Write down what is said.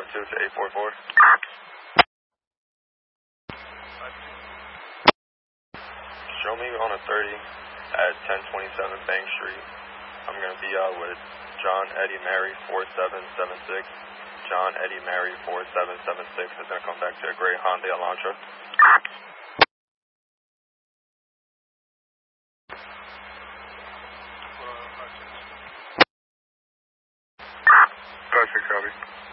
512 to 844. Show me on a 30 at 1027 Bank Street. I'm going to be out with John Eddie Mary 4776. John Eddie Mary 4776 is going to come back to a gray Hyundai Elantra. Perfect, copy.